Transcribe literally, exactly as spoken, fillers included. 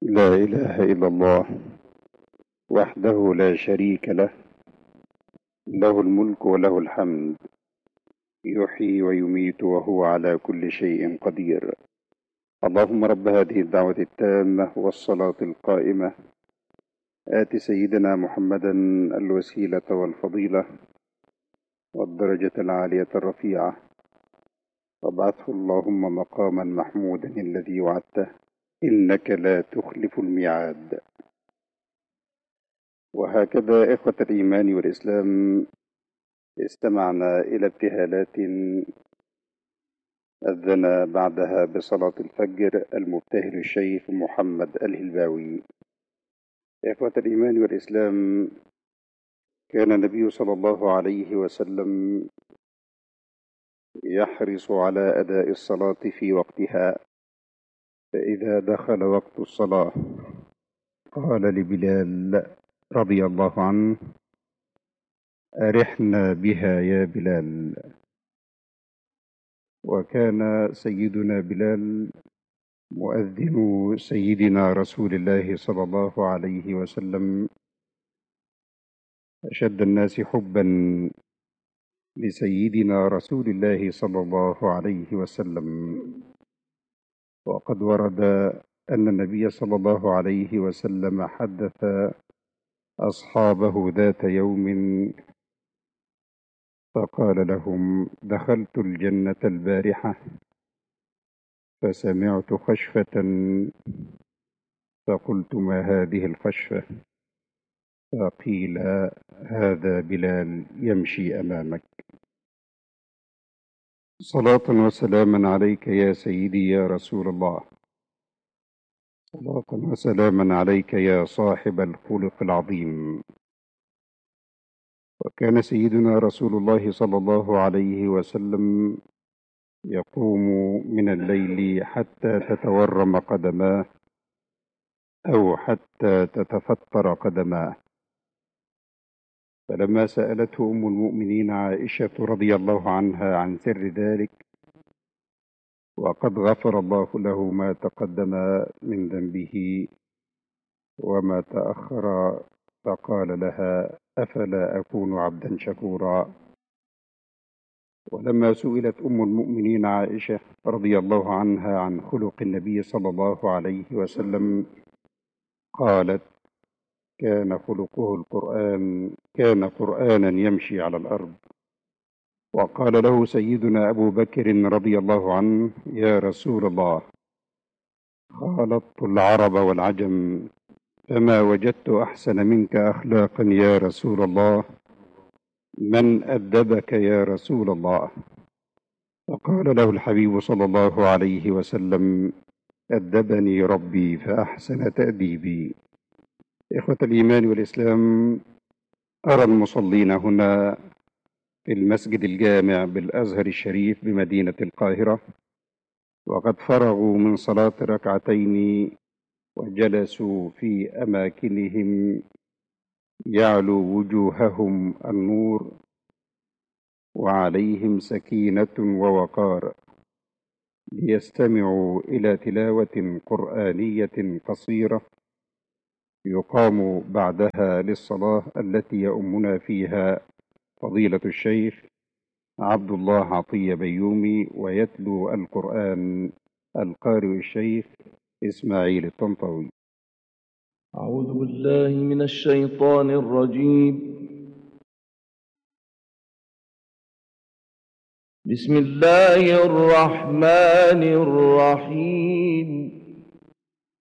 لا إله إلا الله وحده لا شريك له، له الملك وله الحمد، يحيي ويميت وهو على كل شيء قدير. اللهم رب هذه الدعوة التامة والصلاة القائمة، آت سيدنا محمدا الوسيلة والفضيلة والدرجة العالية الرفيعة، وابعثه اللهم مقاما محمودا الذي وعدته، إنك لا تخلف الميعاد. وهكذا إخوة الإيمان والإسلام، استمعنا إلى ابتهالات أذن بعدها بصلاة الفجر المبتهل الشيخ محمد الهلباوي. إخوة الإيمان والإسلام، كان النبي صلى الله عليه وسلم يحرص على أداء الصلاة في وقتها، فإذا دخل وقت الصلاة قال لبلال رضي الله عنه: أرحنا بها يا بلال. وكان سيدنا بلال مؤذن سيدنا رسول الله صلى الله عليه وسلم أشد الناس حبا لسيدنا رسول الله صلى الله عليه وسلم. وقد ورد أن النبي صلى الله عليه وسلم حدث أصحابه ذات يوم فقال لهم: دخلت الجنة البارحة فسمعت خشفة فقلت: ما هذه الخشفة؟ فقيل: هذا بلال يمشي أمامك. صلاة وسلاما عليك يا سيدي يا رسول الله، صلاة وسلاما عليك يا صاحب الخلق العظيم. وكان سيدنا رسول الله صلى الله عليه وسلم يقوم من الليل حتى تتورم قدماه أو حتى تتفطر قدماه. فلما سألته أم المؤمنين عائشة رضي الله عنها عن سر ذلك، وقد غفر الله له ما تقدم من ذنبه وما تأخر، فقال لها: أفلا أكون عبدا شكورا؟ ولما سئلت أم المؤمنين عائشة رضي الله عنها عن خلق النبي صلى الله عليه وسلم، قالت: كان خلقه القرآن، كان قرآنا يمشي على الأرض. وقال له سيدنا أبو بكر رضي الله عنه: يا رسول الله، خالطت العرب والعجم فما وجدت أحسن منك أخلاقا يا رسول الله، من أدبك يا رسول الله؟ فقال له الحبيب صلى الله عليه وسلم: أدبني ربي فأحسن تأديبي. إخوة الإيمان والإسلام، أرى المصلين هنا في المسجد الجامع بالأزهر الشريف بمدينة القاهرة، وقد فرغوا من صلاة ركعتين وجلسوا في أماكنهم، يعلو وجوههم النور وعليهم سكينة ووقار، ليستمعوا إلى تلاوة قرآنية قصيرة يقام بعدها للصلاة التي يؤمنا فيها فضيلة الشيخ عبد الله عطية بيومي، ويتلو القرآن القارئ الشيخ إسماعيل الطنطاوي. أعوذ بالله من الشيطان الرجيم. بسم الله الرحمن الرحيم.